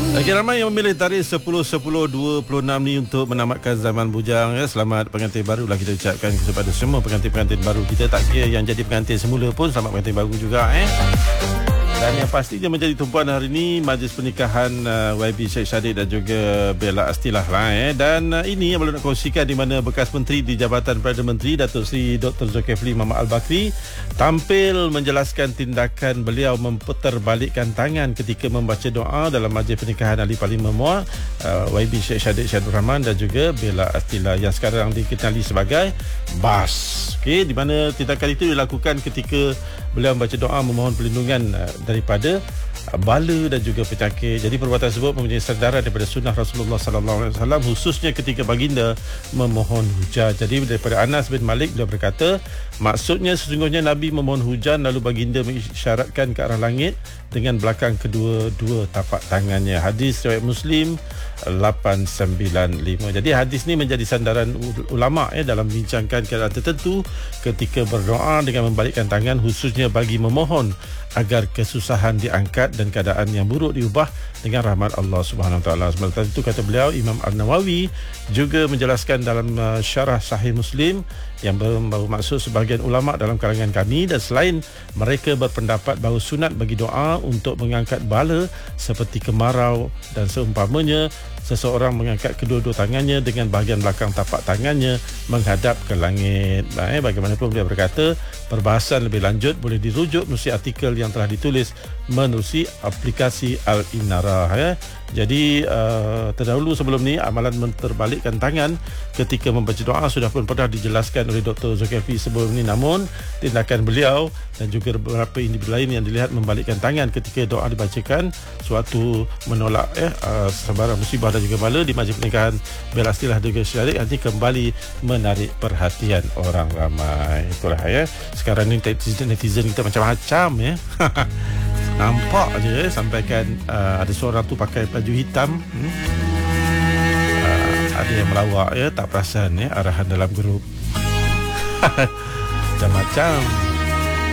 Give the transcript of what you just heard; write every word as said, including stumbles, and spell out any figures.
Lagi ramai yang memilih tarikh sepuluh sepuluh dua puluh enam ni untuk menamatkan zaman bujang ya. Selamat pengantin baru lah kita ucapkan kepada semua pengantin-pengantin baru kita, tak kira yang jadi pengantin semula pun selamat pengantin baru juga eh. Dan yang pastinya menjadi tumpuan hari ini majlis pernikahan uh, Y B Sheikh Shadiq dan juga Bella Astilah lah eh. Dan uh, ini yang perlu nak kongsikan di mana bekas menteri di Jabatan Perdana Menteri Datuk Seri Doktor Zulkifli Muhammad Al-Bakri tampil menjelaskan tindakan beliau memputerbalikkan tangan ketika membaca doa dalam majlis pernikahan ahli Parlimen M U A uh, Y B Sheikh Shadiq Syahdur Rahman dan juga Bella Astilah yang sekarang dikenali sebagai B A S. Okey, di mana tindakan itu dilakukan ketika beliau membaca doa memohon perlindungan uh, daripada bala dan juga penyakit. Jadi perbuatan tersebut mempunyai sandaran daripada sunnah Rasulullah sallallahu alaihi wasallam, khususnya ketika baginda memohon hujan. Jadi daripada Anas bin Malik, beliau berkata, maksudnya sesungguhnya Nabi memohon hujan lalu baginda mengisyaratkan ke arah langit dengan belakang kedua-dua tapak tangannya. Hadis riwayat Muslim lapan sembilan lima. Jadi hadis ni menjadi sandaran ulama ya dalam membincangkan keadaan tertentu ketika berdoa dengan membalikkan tangan, khususnya bagi memohon agar kesusahan diangkat dan keadaan yang buruk diubah dengan rahmat Allah Subhanahu Wa Taala. Sementara itu kata beliau, Imam An-Nawawi juga menjelaskan dalam uh, syarah Sahih Muslim yang bermaksud sebahagian ulama dalam kalangan kami dan selain mereka berpendapat bahawa sunat bagi doa untuk mengangkat bala seperti kemarau dan seumpamanya, seseorang mengangkat kedua-dua tangannya dengan bahagian belakang tapak tangannya menghadap ke langit. Eh, bagaimanapun dia berkata, perbahasan lebih lanjut boleh dirujuk melalui artikel yang telah ditulis menerusi aplikasi Al-Inarah. Eh. Jadi uh, terdahulu sebelum ni amalan menterbalikkan tangan ketika membaca doa sudah pun pernah dijelaskan oleh Doktor Zulkifli sebelum ni, namun tindakan beliau dan juga beberapa individu lain yang dilihat membalikkan tangan ketika doa dibacakan suatu menolak eh, uh, sebarang musibah dan juga bala di majlis pernikahan Bella Astilah dan juga Syadiq nanti kembali menarik perhatian orang ramai. Itulah ya. Sekarang ni netizen kita macam-macam ya. Nampak je sampaikan uh, ada seorang tu pakai baju hitam, hmm? uh, ada yang melawak ya, tak perasan ya arahan dalam grup. Macam-macam.